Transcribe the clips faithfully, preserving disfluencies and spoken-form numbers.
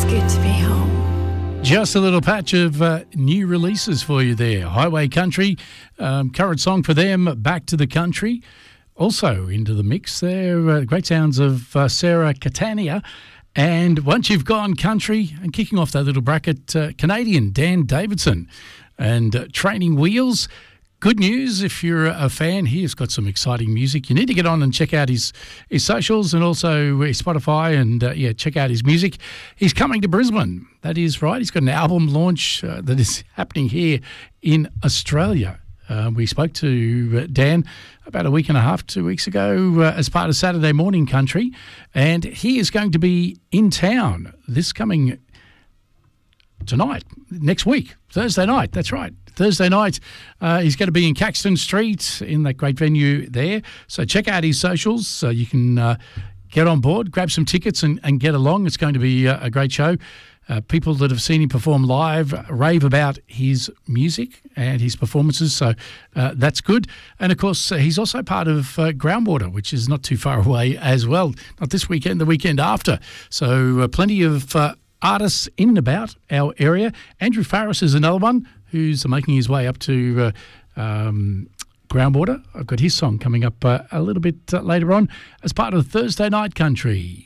good to be home. Just a little patch of uh, new releases for you there. Highway Country, um, current song for them, Back to the Country. Also into the mix there, uh, great sounds of uh, Sarah Catania. And Once You've Gone Country, and kicking off that little bracket, uh, Canadian Dan Davidson and uh, Training Wheels. Good news if you're a fan. He has got some exciting music. You need to get on and check out his, his socials and also his Spotify and, uh, yeah, check out his music. He's coming to Brisbane. That is right. He's got an album launch uh, that is happening here in Australia. Uh, we spoke to uh, Dan about a week and a half, two weeks ago uh, as part of Saturday Morning Country, and he is going to be in town this coming tonight, next week, Thursday night. That's right. Thursday night, uh, he's going to be in Caxton Street in that great venue there. So check out his socials so you can uh, get on board, grab some tickets and, and get along. It's going to be uh, a great show. Uh, people that have seen him perform live rave about his music and his performances, so uh, that's good. And, of course, uh, he's also part of uh, Groundwater, which is not too far away as well. Not this weekend, the weekend after. So uh, plenty of uh, artists in and about our area. Andrew Farris is another one who's making his way up to uh, um, Groundwater. I've got his song coming up uh, a little bit uh, later on as part of Thursday Night Country.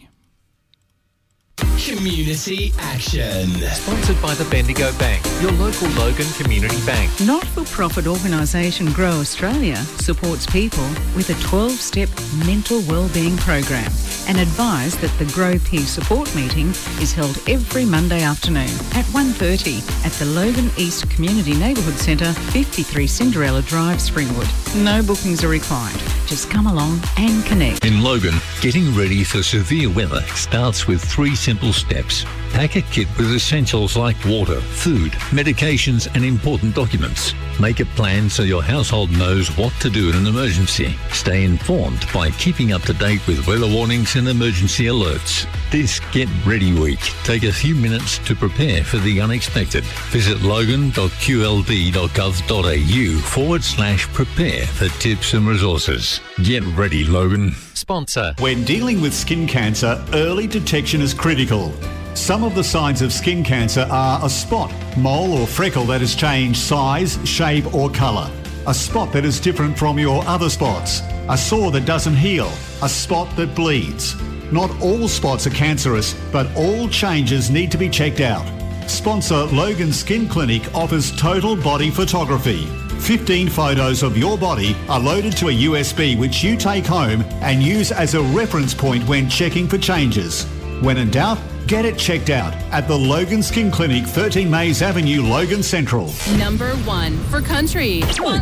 Community Action. Sponsored by the Bendigo Bank, your local Logan Community Bank. Not-for-profit organisation Grow Australia supports people with a twelve-step mental wellbeing program and advise that the Grow Peer Support meeting is held every Monday afternoon at one thirty at the Logan East Community Neighbourhood Centre, fifty-three Cinderella Drive, Springwood. No bookings are required. Just come along and connect. In Logan, getting ready for severe weather starts with three simple steps. Pack a kit with essentials like water, food, medications and important documents. Make a plan so your household knows what to do in an emergency. Stay informed by keeping up to date with weather warnings and emergency alerts. This Get Ready Week, take a few minutes to prepare for the unexpected. Visit logan.qld.gov.au forward slash prepare for tips and resources. Get ready, Logan. Sponsor. When dealing with skin cancer, early detection is critical. Some of the signs of skin cancer are a spot, mole or freckle that has changed size, shape or colour, a spot that is different from your other spots, a sore that doesn't heal, a spot that bleeds. Not all spots are cancerous, but all changes need to be checked out. Sponsor Logan Skin Clinic offers total body photography. fifteen photos of your body are loaded to a U S B which you take home and use as a reference point when checking for changes. When in doubt, get it checked out at the Logan Skin Clinic, thirteen Mays Avenue, Logan Central. Number one for country.